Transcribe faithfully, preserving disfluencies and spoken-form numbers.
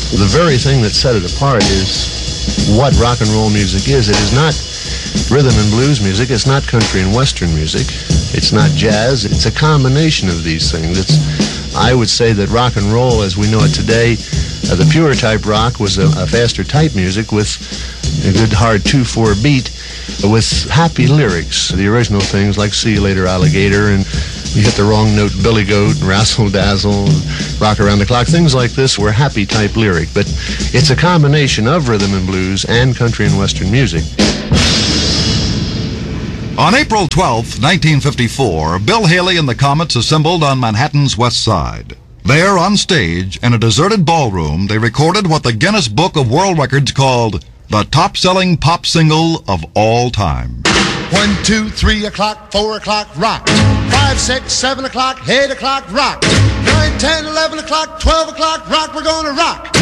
The very thing that set it apart is what rock and roll music is. It is not rhythm and blues music. It's not country and western music. It's not jazz. It's a combination of these things. It's, I would say that rock and roll, as we know it today, uh, the pure type rock was a, a faster type music with a good hard two four beat with happy lyrics. The original things like See You Later Alligator and You Hit the Wrong Note Billy Goat and Razzle Dazzle and Rock Around the Clock, things like this were happy type lyric, but it's a combination of rhythm and blues and country and western music. On April twelfth, nineteen fifty-four, Bill Haley and the Comets assembled on Manhattan's West Side. There, on stage, in a deserted ballroom, they recorded what the Guinness Book of World Records called the top-selling pop single of all time. One, two, three o'clock, four o'clock, rock. Five, six, seven o'clock, eight o'clock, rock. Nine, ten, eleven o'clock, twelve o'clock, rock, we're gonna rock.